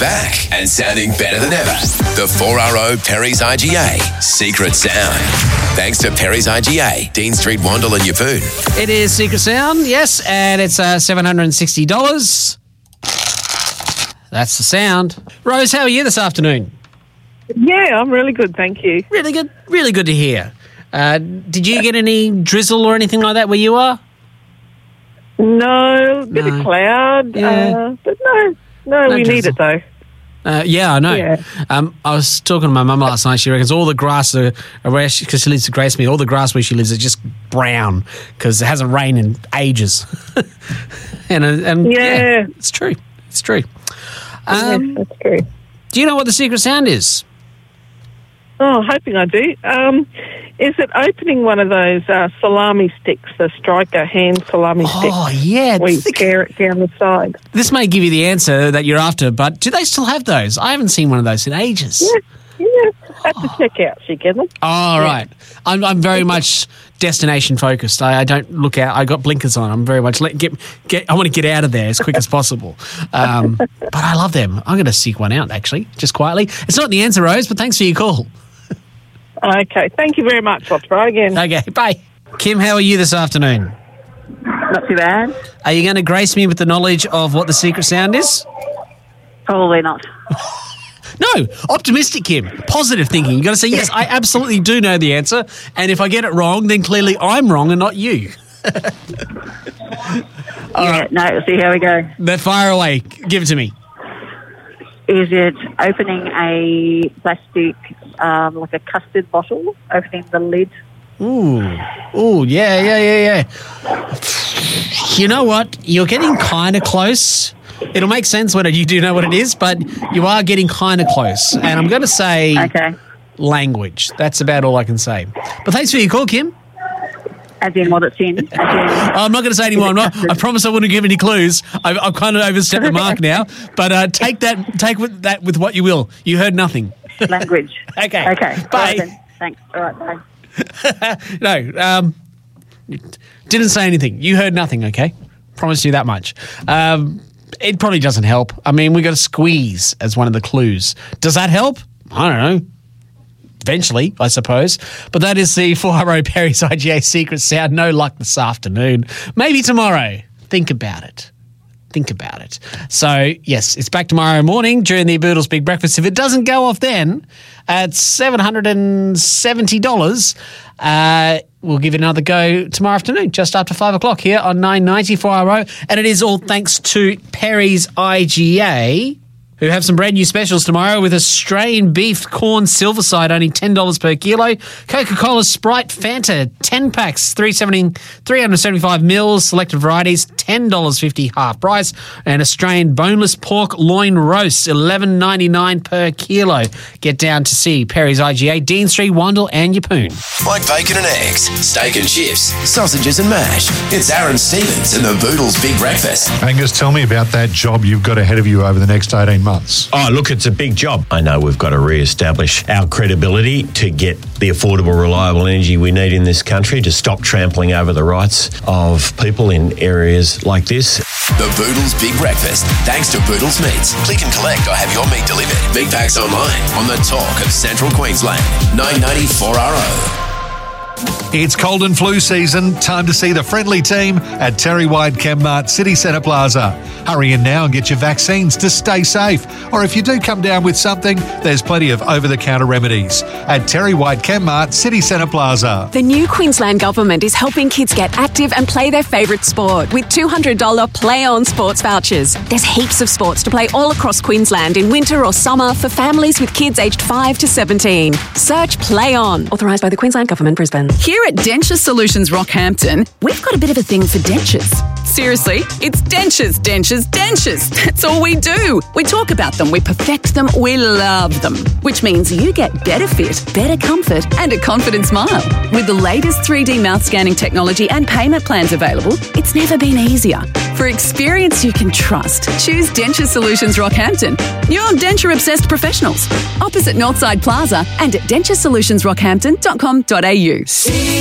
back and sounding better than ever. The 4RO Perry's IGA Secret Sound. Thanks to Perry's IGA, Dean Street, Wandle and Yeppoon. It is Secret Sound, yes, and it's $760. That's the sound. Rose, how are you this afternoon? Yeah, I'm really good, thank you. Really good to hear. Did you get any drizzle or anything like that where you are? No, bit of cloud, Yeah. but no, we need it though. Yeah, I know. Yeah. I was talking to my mum last night. She reckons all the grass because she lives at Gracemead, all the grass where she lives is just brown because it hasn't rained in ages. and Yeah. it's true. It's true. Yes, that's true. Do you know what the secret sound is? Oh, hoping I do. Is it opening one of those salami sticks, the striker hand salami sticks? Oh, yeah. Where you tear it down the side. This may give you the answer that you're after, but do they still have those? I haven't seen one of those in ages. Yeah. At the checkout, she get them. Oh, right. I'm very much destination focused. I don't look out. I got blinkers on. I'm very much I want to get out of there as quick as possible. But I love them. I'm going to seek one out, actually, just quietly. It's not the answer, Rose, but thanks for your call. Okay, thank you very much. I'll try again. Okay, bye. Kim, how are you this afternoon? Not too bad. Are you going to grace me with the knowledge of what the secret sound is? Probably not. No, optimistic, Kim. Positive thinking. You've got to say, yes, I absolutely do know the answer. And if I get it wrong, then clearly I'm wrong and not you. All right. No, see how we go. Then fire away. Give it to me. Is it opening a plastic, like a custard bottle, opening the lid? Ooh, yeah. You know what? You're getting kind of close. It'll make sense when you do know what it is, but you are getting kind of close. And I'm going to say language. That's about all I can say. But thanks for your call, Kim. As in what it's in? I'm not going to say any more. I promise I wouldn't give any clues. I've kind of overstepped the mark now. But take that with what you will. You heard nothing. Language. Okay. Bye. Bye. Thanks. All right, bye. No, didn't say anything. You heard nothing, okay? Promise you that much. It probably doesn't help. I mean, we got a squeeze as one of the clues. Does that help? I don't know. Eventually, I suppose. But that is the 4RO Perry's IGA Secret Sound. No luck this afternoon. Maybe tomorrow. Think about it. So, yes, it's back tomorrow morning during the Boodles Big Breakfast. If it doesn't go off then at $770, we'll give it another go tomorrow afternoon, just after 5 o'clock here on 990 4RO. And it is all thanks to Perry's IGA, who have some brand new specials tomorrow with Australian beef corn silverside, only $10 per kilo. Coca-Cola, Sprite, Fanta, 10 packs, 375 mils, selected varieties, $10.50 half price. And Australian boneless pork loin roast, $11.99 per kilo. Get down to see Perry's IGA, Dean Street, Wandle and Yeppoon. Like bacon and eggs, steak and chips, sausages and mash. It's Aaron Stevens and the Boodles Big Breakfast. Angus, tell me about that job you've got ahead of you over the next 18 months. Oh, look, it's a big job. I know we've got to re-establish our credibility to get the affordable, reliable energy we need in this country to stop trampling over the rights of people in areas like this. The Boodles Big Breakfast, thanks to Boodles Meats. Click and collect or have your meat delivered. Big packs online on the talk of Central Queensland. 994 RO. It's cold and flu season. Time to see the friendly team at Terry White Chemmart City Centre Plaza. Hurry in now and get your vaccines to stay safe. Or if you do come down with something, there's plenty of over-the-counter remedies at Terry White Chemmart City Centre Plaza. The new Queensland Government is helping kids get active and play their favourite sport with $200 Play On sports vouchers. There's heaps of sports to play all across Queensland in winter or summer for families with kids aged 5 to 17. Search Play On. Authorised by the Queensland Government, Brisbane. Here at Denture Solutions Rockhampton, we've got a bit of a thing for dentures. Seriously, it's dentures. That's all we do. We talk about them, we perfect them, we love them. Which means you get better fit, better comfort, and a confident smile. With the latest 3D mouth scanning technology and payment plans available, it's never been easier. For experience you can trust, choose Denture Solutions Rockhampton. You're denture-obsessed professionals. Opposite Northside Plaza and at denturesolutionsrockhampton.com.au.